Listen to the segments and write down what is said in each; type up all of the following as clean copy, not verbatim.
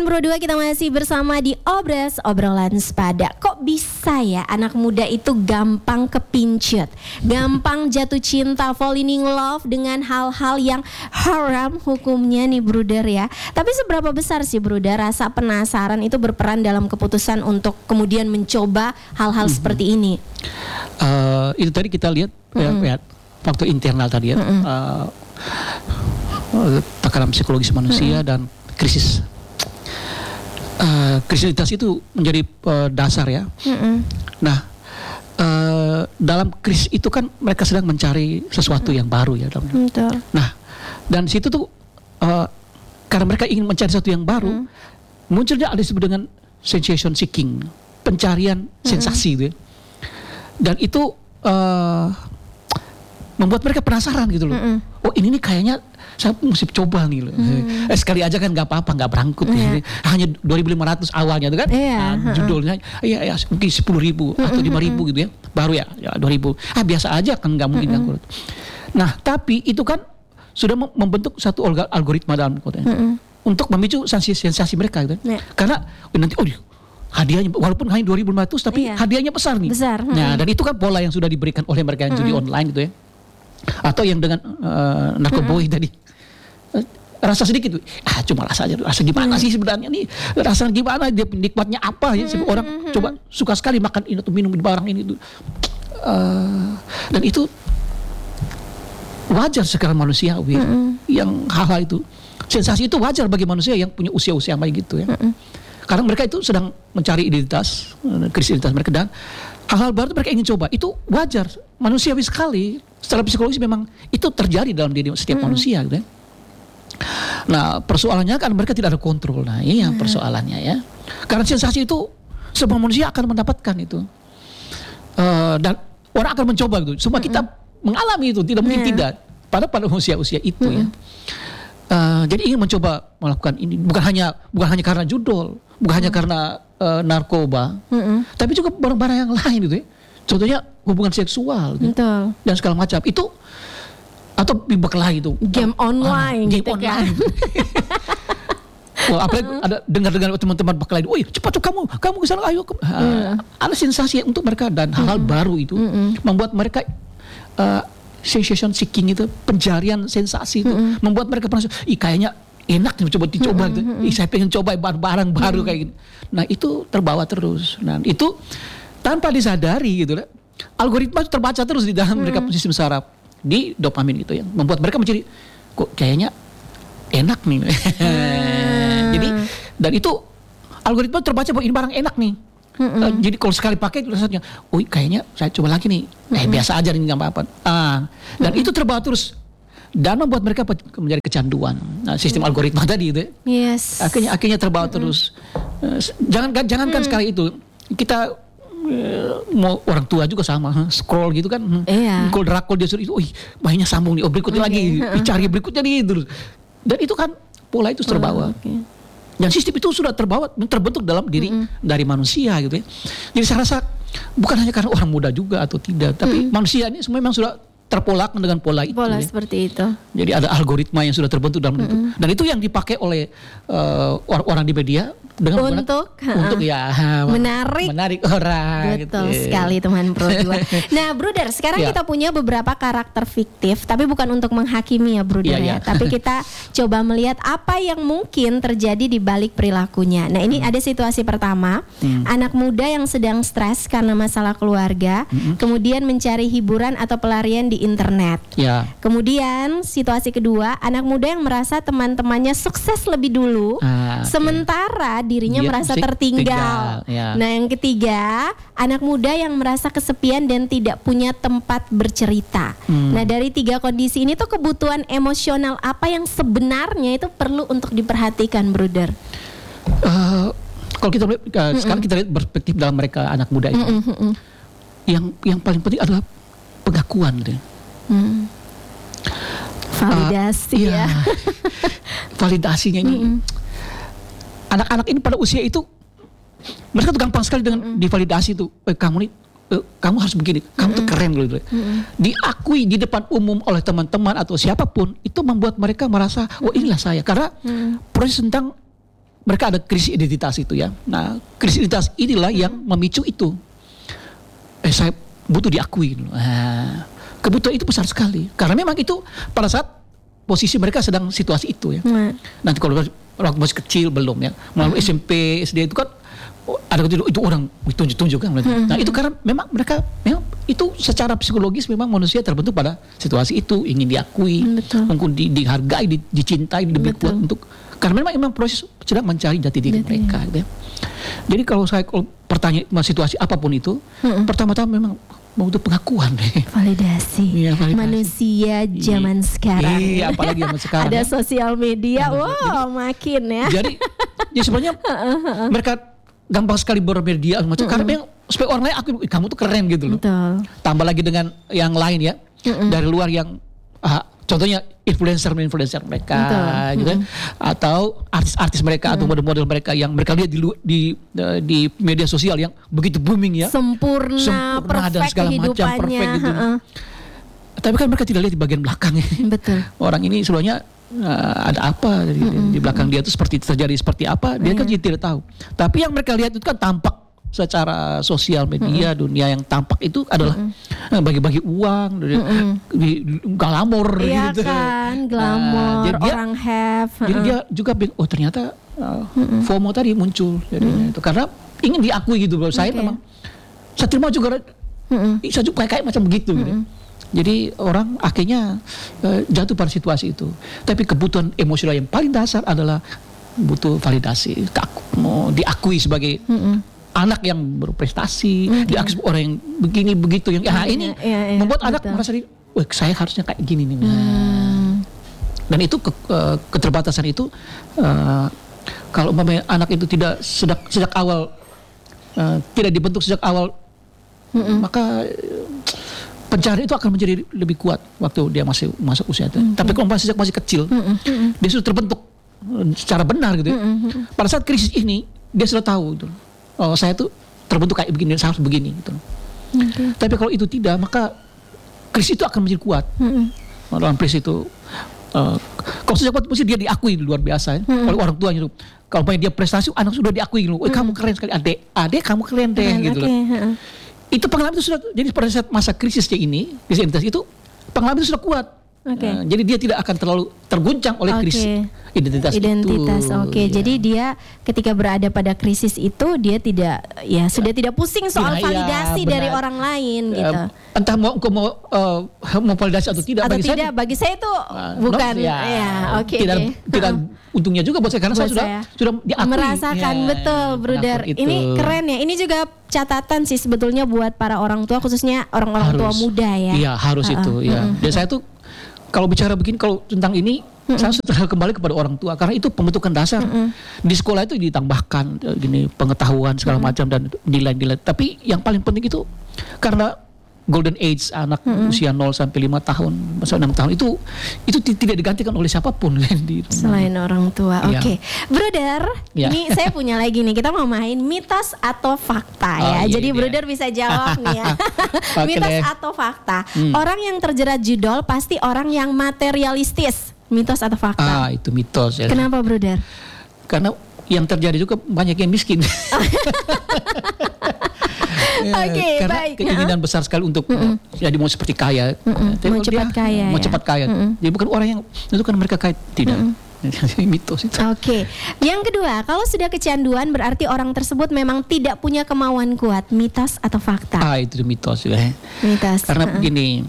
Teman Pro 2, kita masih bersama di Obras, obrolan sepada. Kok bisa ya anak muda itu gampang kepincut, gampang jatuh cinta, falling in love dengan hal-hal yang haram hukumnya nih Bruder ya. Tapi seberapa besar sih Bruder rasa penasaran itu berperan dalam keputusan untuk kemudian mencoba hal-hal seperti ini? Itu tadi kita lihat ya, faktor internal tadi ya, tekanan psikologis manusia dan krisis. Krisis identitas itu menjadi dasar ya. Nah, dalam krisis itu kan mereka sedang mencari sesuatu yang baru ya. Betul. Nah, dan situ tuh karena mereka ingin mencari sesuatu yang baru, munculnya ada disebut dengan sensation seeking, pencarian sensasi gitu ya. Dan itu membuat mereka penasaran gitu loh. Oh ini nih kayaknya saya mesti coba nih loh. Sekali aja kan nggak apa-apa, nggak berangkut. Hanya 2.500 awalnya tuh kan. Judulnya ya mungkin 10.000 atau 5.000 gitu ya. Baru ya 2.000. Biasa aja kan, nggak mungkin bangkrut. Nah tapi itu kan sudah membentuk satu algoritma dalam kotanya untuk memicu sensasi mereka gitu. Karena nanti hadiahnya walaupun hanya 2.500 tapi hadiahnya besar nih. Nah dan itu kan pola yang sudah diberikan oleh mereka yang judi online gitu ya. Atau yang dengan narkoboy tadi, rasa sedikit, cuma rasa aja, rasa gimana sih sebenarnya nih, rasa gimana, dia nikmatnya apa ya, orang coba suka sekali makan ini atau minum barang ini itu, dan itu wajar sekarang manusiawi, yang hal-hal itu, sensasi itu wajar bagi manusia yang punya usia-usia baik gitu ya, karena mereka itu sedang mencari identitas, krisis identitas mereka dan hal-hal baru mereka ingin coba, itu wajar, manusiawi sekali. Secara psikologis memang itu terjadi dalam diri setiap manusia gitu ya. Nah persoalannya kan mereka tidak ada kontrol. Nah ini yang persoalannya ya. Karena sensasi itu semua manusia akan mendapatkan itu. Dan orang akan mencoba gitu. Semua kita mengalami itu, tidak mungkin tidak. Pada usia-usia itu ya. Jadi ingin mencoba melakukan ini bukan hanya karena judul, bukan hanya karena narkoba, tapi juga barang-barang yang lain gitu ya. Contohnya hubungan seksual gitu. Dan segala macam itu, atau berkelahi itu game online game gitu online kan. Apalagi ada dengar teman-teman berkelahi, cepat kamu ke sana, ayo ada sensasi untuk mereka dan hal-hal baru itu membuat mereka sensation seeking itu, pencarian sensasi itu membuat mereka penasaran, kayaknya enak nih dicoba gitu. Saya pengen coba barang baru kayak gitu. Nah itu terbawa terus. Nah itu tanpa disadari gitu, algoritma itu terbaca terus di dalam mereka sistem saraf di dopamin itu yang membuat mereka mencari, kok kayaknya enak nih. Jadi dan itu algoritma terbaca bahwa ini barang enak nih. Jadi kalau sekali pakai rasanya, kayaknya saya coba lagi nih. Biasa aja nih, nggak apa-apa. Dan itu terbawa terus dan membuat mereka menjadi kecanduan. Nah, sistem algoritma tadi itu. Akhirnya terbawa terus. Jangankan sekali itu, kita mau orang tua juga sama, scroll gitu kan, scroll drakor dia suruh itu, mainnya sambung nih, berikutnya lagi, dicari berikutnya nih terus. Dan itu kan pola itu terbawa. Dan sistem itu sudah terbentuk dalam diri dari manusia gitu ya. Jadi saya rasa bukan hanya karena orang muda juga atau tidak, tapi manusia ini semua memang sudah terpolakan dengan pola itu. Pola seperti itu. Jadi ada algoritma yang sudah terbentuk dalam itu. Dan itu yang dipakai oleh orang-orang di media dengan untuk ya menarik orang. Betul sekali teman Pro 2. Nah Bruder, sekarang kita punya beberapa karakter fiktif, tapi bukan untuk menghakimi ya Bruder ya. Tapi kita coba melihat apa yang mungkin terjadi di balik perilakunya. Nah ini ada situasi pertama, anak muda yang sedang stres karena masalah keluarga, kemudian mencari hiburan atau pelarian di internet. Kemudian situasi kedua, anak muda yang merasa teman-temannya sukses lebih dulu, sementara dirinya merasa tertinggal. Nah yang ketiga, anak muda yang merasa kesepian dan tidak punya tempat bercerita. Nah dari tiga kondisi ini tuh kebutuhan emosional apa yang sebenarnya itu perlu untuk diperhatikan Bruder? Kalau kita sekarang kita lihat perspektif dalam mereka anak muda itu, yang paling penting adalah pengakuan gitu. Validasi ya. Validasinya ini anak-anak ini pada usia itu mereka tuh gampang sekali dengan divalidasi tuh. Kamu harus begini, kamu tuh keren gitu. Diakui di depan umum oleh teman-teman atau siapapun itu membuat mereka merasa inilah saya, karena proses tentang mereka ada krisis identitas itu ya. Nah, krisis identitas inilah yang memicu itu. Saya butuh diakui. Nah, kebutuhan itu besar sekali. Karena memang itu pada saat posisi mereka sedang situasi itu ya. Nanti kalau waktu masih kecil belum ya. Melalui SMP, SD itu kan ada itu orang ditunjuk-tunjuk kan. Nah, itu karena memang mereka memang itu secara psikologis memang manusia terbentuk pada situasi itu, ingin diakui, mungkin dihargai, dicintai, lebih kuat untuk karena memang proses sedang mencari jati diri mereka gitu ya. Jadi kalau pertanyaan situasi apapun itu, pertama-tama memang butuh pengakuan. Validasi. Ya, validasi. Manusia zaman sekarang. Iya, apalagi zaman sekarang. Ada ya. sosial media, makin ya. Jadi sebenarnya mereka gampang sekali bermedia macam karena memang supaya orang lain aku kamu tuh keren gitu loh. Betul. Tambah lagi dengan yang lain ya dari luar yang contohnya influencer mereka gitu kan, atau artis-artis mereka atau model-model mereka yang mereka lihat di media sosial yang begitu booming ya, sempurna dan segala macam perfect gitu. Tapi kan mereka tidak lihat di bagian belakang. Betul. Orang ini sebenarnya ada apa di belakang dia itu terjadi seperti apa, dia kan tidak tahu. Tapi yang mereka lihat itu kan tampak secara sosial media, dunia yang tampak itu adalah bagi-bagi uang, glamor gitu. Iya kan, glamor, orang have. Jadi dia juga ternyata FOMO tadi muncul jadinya itu karena ingin diakui gitu loh. Saya memang saya terima juga saya juga kayak macam begitu gitu. Jadi orang akhirnya jatuh pada situasi itu. Tapi kebutuhan emosional yang paling dasar adalah butuh validasi, mau diakui sebagai anak yang berprestasi, diakui orang yang begini begitu yang ini membuat anak merasa saya harusnya kayak gini nih. Dan itu keterbatasan itu kalau anak itu tidak sejak awal tidak dibentuk sejak awal maka pencarian itu akan menjadi lebih kuat waktu dia masih masuk usia itu. Tapi kalau sejak masih kecil, dia sudah terbentuk secara benar gitu. Pada saat krisis ini, dia sudah tahu gitu. Oh, saya tuh terbentuk kayak begini, saya harus begini gitu. Tapi kalau itu tidak, maka krisis itu akan menjadi kuat. Dalam krisis itu, kalau sejak waktu mesti dia diakui luar biasa oleh orang tuanya. Kalau dia prestasi, anak sudah diakui gitu. Kamu keren sekali, adik kamu keren deh gitu loh. Itu pengalaman itu sudah, jadi pada saat masa krisisnya ini, krisis identitas itu, pengalaman itu sudah kuat. Jadi dia tidak akan terlalu terguncang oleh krisis identitas itu. Jadi dia ketika berada pada krisis itu, dia tidak, sudah tidak pusing soal validasi dari orang lain gitu. Entah mau validasi atau tidak. Bagi saya itu bukan. Tidak untungnya juga buat saya karena saya sudah diakui. Merasakan betul, Bruder. Ini keren ya. Ini juga catatan sih sebetulnya buat para orang tua, khususnya orang-orang tua muda ya. Iya, harus itu ya. Dan saya tuh kalau bicara begini, kalau tentang ini saya sudah kembali kepada orang tua karena itu pembentukan dasar. Di sekolah itu ditambahkan gini pengetahuan segala macam dan nilai-nilai. Tapi yang paling penting itu karena golden age anak usia 0 sampai 5 tahun, masa 6 tahun itu tidak digantikan oleh siapapun di selain orang tua. Oke. Bruder, ini saya punya lagi nih. Kita mau main mitos atau fakta ya. Jadi Bruder bisa jawab nih ya. Mitos atau fakta. Orang yang terjerat judol pasti orang yang materialistis. Mitos atau fakta? Itu mitos ya. Kenapa, Bruder? Karena yang terjadi juga banyak yang miskin. Karena baik. Keinginan besar sekali untuk jadi mau seperti kaya. Mau cepat kaya. Mau cepat kaya. Jadi bukan orang yang itu kan mereka kaya, tidak. Mitos itu. Yang kedua, kalau sudah kecanduan berarti orang tersebut memang tidak punya kemauan kuat. Mitos atau fakta? Itu mitos ya. Mitos. Karena begini,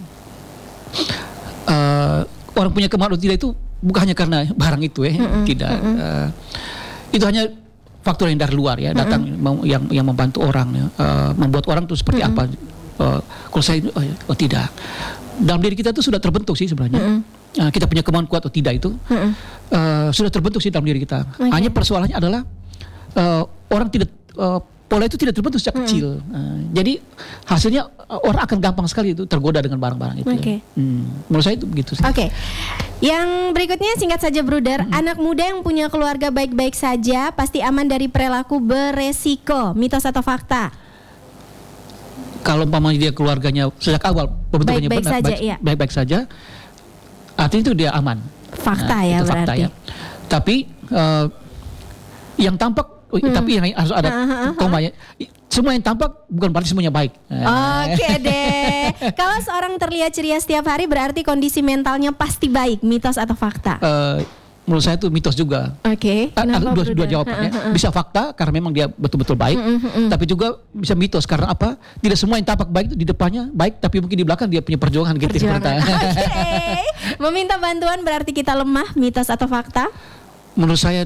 orang punya kemauan tidak itu bukan hanya karena barang itu tidak. Itu hanya faktor yang dari luar ya, datang yang membantu orang ya, membuat orang itu seperti apa. Kalau saya tidak, dalam diri kita itu sudah terbentuk sih sebenarnya. Kita punya kemauan kuat atau tidak itu sudah terbentuk sih dalam diri kita. Hanya persoalannya adalah orang tidak pola itu tidak terbentuk sejak kecil. Jadi hasilnya orang akan gampang sekali itu tergoda dengan barang-barang itu. Menurut saya itu begitu sih. Yang berikutnya singkat saja, Bruder. Anak muda yang punya keluarga baik-baik saja pasti aman dari perilaku beresiko. Mitos atau fakta? Kalau umpamanya dia keluarganya sejak awal pembentukannya baik-baik saja, artinya itu dia aman. Fakta ya berarti. Fakta ya. Tapi Yang tampak, tapi yang harus ada komanya. Semua yang tampak bukan berarti semuanya baik. Oke deh. Kalau seorang terlihat ceria setiap hari berarti kondisi mentalnya pasti baik. Mitos atau fakta? Menurut saya itu mitos juga. Oke. Ada dua jawabannya. Bisa fakta karena memang dia betul-betul baik, tapi juga bisa mitos karena apa? Tidak semua yang tampak baik itu di depannya baik, tapi mungkin di belakang dia punya perjuangan gitu. Oke. Meminta bantuan berarti kita lemah. Mitos atau fakta? Menurut saya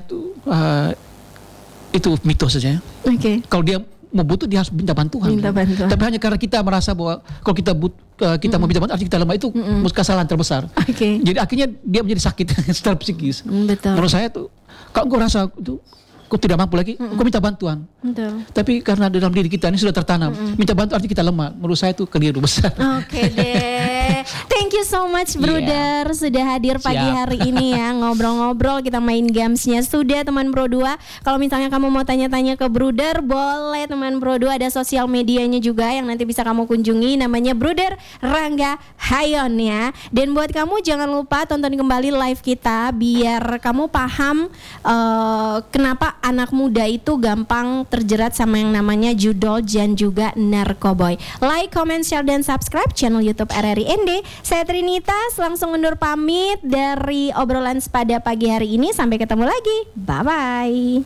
itu mitos saja. Oke. Kalau dia mau butuh dia harus minta bantuan. Tapi hanya karena kita merasa bahwa kalau kita mau minta bantuan artinya kita lemah, itu kesalahan terbesar. Jadi akhirnya dia menjadi sakit secara psikis. Betul. Menurut saya tuh kalau engkau rasa itu kau tidak mampu lagi, kau minta bantuan. Betul. Tapi karena dalam diri kita ini sudah tertanam, minta bantuan artinya kita lemah. Menurut saya itu keliru besar. Oke deh. Thank you so much brother sudah hadir pagi hari ini ya, ngobrol-ngobrol, kita main gamesnya sudah teman Pro 2. Kalau misalnya kamu mau tanya-tanya ke brother, boleh teman Pro 2, ada sosial medianya juga yang nanti bisa kamu kunjungi, namanya Brother Rangga Hayon ya. Dan buat kamu jangan lupa tonton kembali live kita biar kamu paham kenapa anak muda itu gampang terjerat sama yang namanya judol dan juga narkoboy. Like, comment, share, dan subscribe channel YouTube RRI ND. Saya Trinitas, langsung undur pamit dari obrolan pada pagi hari ini. Sampai ketemu lagi. Bye-bye.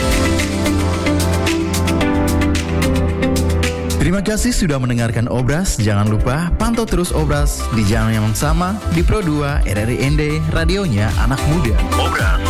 Terima kasih sudah mendengarkan Obras. Jangan lupa pantau terus Obras di jam yang sama di Pro 2 RRI ND, radionya anak muda. Obras.